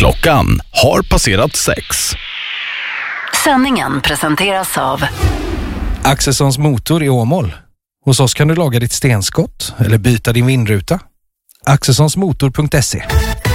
Klockan har passerat 6. Sändningen presenteras av Axelssons motor i Åmål. Hos oss kan du laga ditt stenskott eller byta din vindruta. Axelssonsmotor.se.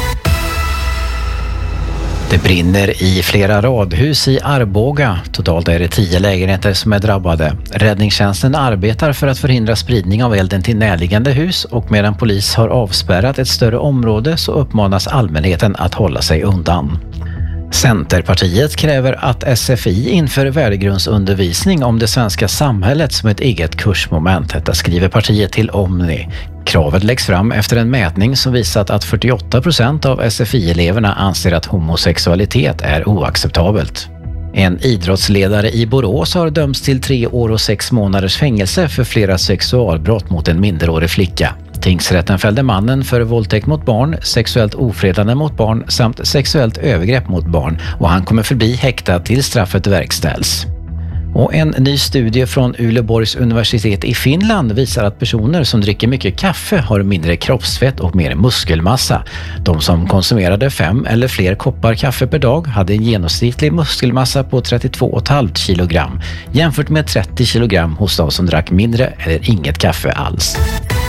Det brinner i flera radhus i Arboga. Totalt är det 10 lägenheter som är drabbade. Räddningstjänsten arbetar för att förhindra spridning av elden till närliggande hus, och medan polis har avspärrat ett större område så uppmanas allmänheten att hålla sig undan. Centerpartiet kräver att SFI inför värdegrundsundervisning om det svenska samhället som ett eget kursmoment. Detta skriver partiet till Omni. Kravet läggs fram efter en mätning som visat att 48% av SFI-eleverna anser att homosexualitet är oacceptabelt. En idrottsledare i Borås har dömts till 3 år och 6 månaders fängelse för flera sexualbrott mot en minderårig flicka. Tingsrätten fällde mannen för våldtäkt mot barn, sexuellt ofredande mot barn samt sexuellt övergrepp mot barn, och han kommer förbli häktad till straffet verkställs. Och en ny studie från Uleåborgs universitet i Finland visar att personer som dricker mycket kaffe har mindre kroppsfett och mer muskelmassa. De som konsumerade 5 eller fler koppar kaffe per dag hade en genomsnittlig muskelmassa på 32,5 kilogram jämfört med 30 kilogram hos de som drack mindre eller inget kaffe alls.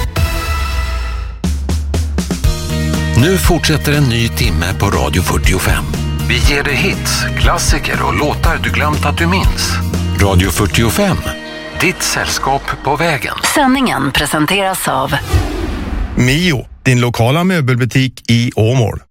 Nu fortsätter en ny timme på Radio 45. Vi ger dig hits, klassiker och låtar du glömt att du minns. Radio 45, ditt sällskap på vägen. Sändningen presenteras av Mio, din lokala möbelbutik i Åmål.